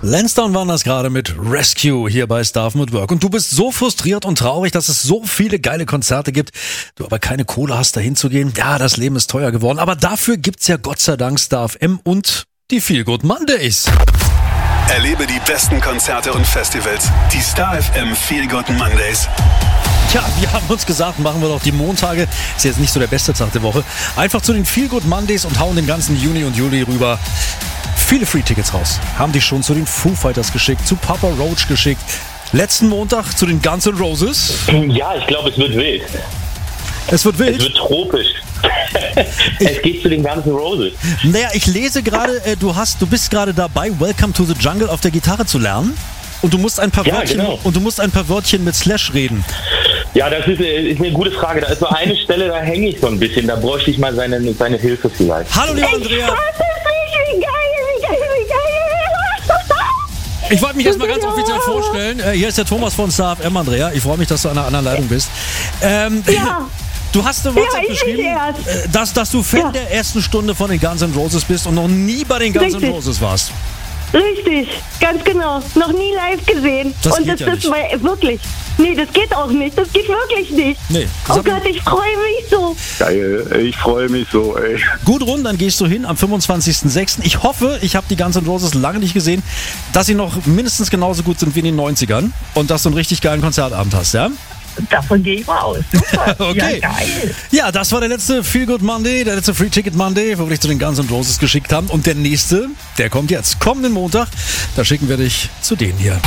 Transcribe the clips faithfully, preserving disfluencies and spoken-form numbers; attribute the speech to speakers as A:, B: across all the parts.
A: Lansdowne waren das gerade mit Rescue hier bei Staffen at Work. Und du bist so frustriert und traurig, dass es so viele geile Konzerte gibt, du aber keine Kohle hast, da hinzugehen. Ja, das Leben ist teuer geworden, aber dafür gibt's ja Gott sei Dank Star F M und die Feel Good Mondays.
B: Erlebe die besten Konzerte und Festivals. Die Star F M Feel Good Mondays.
A: Tja, wir haben uns gesagt, machen wir doch die Montage, ist jetzt nicht so der beste Tag der Woche, einfach zu den Feel Good Mondays und hauen den ganzen Juni und Juli rüber. Viele Free-Tickets raus. Haben die schon zu den Foo Fighters geschickt, zu Papa Roach geschickt. Letzten Montag zu den Guns N' Roses.
C: Ja, ich glaube, es wird wild.
A: Es wird wild?
C: Es wird tropisch. Es geht zu den Guns N' Roses.
A: Naja, ich lese gerade, äh, du hast, du bist gerade dabei, Welcome to the Jungle auf der Gitarre zu lernen. Und du musst ein paar
C: Ja,
A: Wörtchen
C: genau.
A: und du musst ein paar Wörtchen mit Slash reden.
C: Ja, das ist, äh, ist eine gute Frage. Da ist nur eine Stelle, da hänge ich so ein bisschen. Da bräuchte ich mal seine, seine Hilfe vielleicht.
A: Hallo, lieber Andrea.
D: Wie geil, wie geil, wie geil.
A: Ich wollte mich erstmal ganz offiziell vorstellen. Äh, hier ist der Thomas von Star F M, Andrea. Ich freue mich, dass du an einer anderen Leitung bist. Ähm,
D: Ja.
A: Du hast eine WhatsApp
D: Ja, ich
A: geschrieben,
D: nicht erst.
A: äh, dass, dass du Fan
D: Ja.
A: der ersten Stunde von den Guns N' Roses bist und noch nie bei den Guns N'
D: Richtig.
A: Roses warst.
D: Richtig, ganz genau. Noch nie live gesehen.
A: Das
D: Und
A: geht
D: das
A: ja
D: ist
A: nicht.
D: mal wirklich. Nee, das geht auch nicht. Das geht wirklich nicht.
A: Nee, das
D: Oh
A: hat-
D: Gott, ich freue mich so.
E: Geil, ich freue mich so, ey.
A: Gut rund, dann gehst du hin am fünfundzwanzigsten sechsten Ich hoffe, ich habe die Guns N' Roses lange nicht gesehen, dass sie noch mindestens genauso gut sind wie in den neunzigern und dass du einen richtig geilen Konzertabend hast, ja?
D: Davon gehe ich mal aus. Super.
A: Okay.
D: Ja, geil.
A: Ja, das war der letzte Feel Good Monday, der letzte Free Ticket Monday, wo wir dich zu den Guns N' Roses geschickt haben. Und der nächste, der kommt jetzt. Kommenden Montag, da schicken wir dich zu denen hier.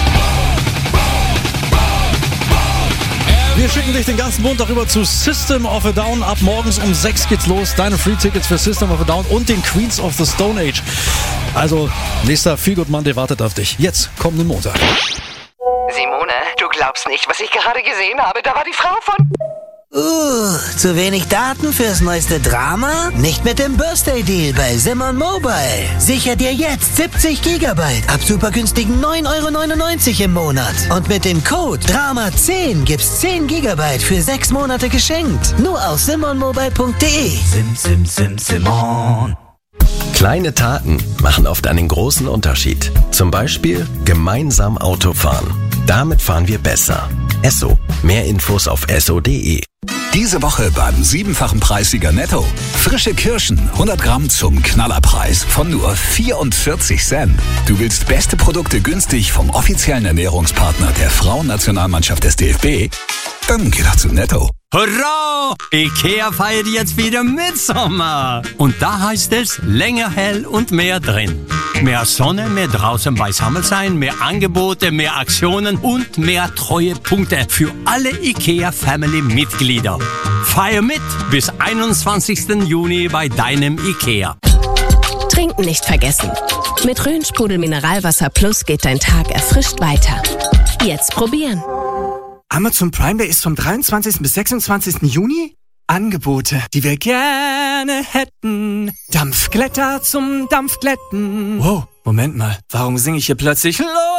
A: Wir schicken dich den ganzen Montag rüber zu System of a Down. Ab morgens um sechs geht's los. Deine Free Tickets für System of a Down und den Queens of the Stone Age. Also, nächster Feel Good Monday wartet auf dich. Jetzt, kommenden Montag.
F: Simone, du glaubst nicht, was ich gerade gesehen habe. Da war die Frau von...
G: Uh, zu wenig Daten fürs neueste Drama? Nicht mit dem Birthday Deal bei Simon Mobile. Sicher dir jetzt siebzig Gigabyte ab super günstigen neun Euro neunundneunzig im Monat. Und mit dem Code Drama zehn gibt's zehn Gigabyte für sechs Monate geschenkt. Nur auf simon mobile punkt de.
H: Sim, sim, sim, Simon. Kleine Taten machen oft einen großen Unterschied. Zum Beispiel gemeinsam Auto fahren. Damit fahren wir besser. Esso. Mehr Infos auf esso punkt de.
B: Diese Woche beim siebenfachen Preissieger Netto. Frische Kirschen, hundert Gramm zum Knallerpreis von nur vierundvierzig Cent. Du willst beste Produkte günstig vom offiziellen Ernährungspartner der Frauennationalmannschaft des D F B? Dann geh doch zu Netto.
I: Hurra! Ikea feiert jetzt wieder Mitsommer. Und da heißt es länger hell und mehr drin. Mehr Sonne, mehr draußen beisammen sein, mehr Angebote, mehr Aktionen und mehr Treuepunkte für alle Ikea Family Mitglieder. Feier mit bis einundzwanzigsten Juni bei deinem Ikea.
J: Trinken nicht vergessen. Mit Rhön-Sprudel Mineralwasser Plus geht dein Tag erfrischt weiter. Jetzt probieren.
K: Amazon Prime Day ist vom dreiundzwanzigsten bis sechsundzwanzigsten Juni. Angebote, die wir gerne hätten. Dampfglätter zum Dampfglätten. Wow, Moment mal, warum singe ich hier plötzlich los?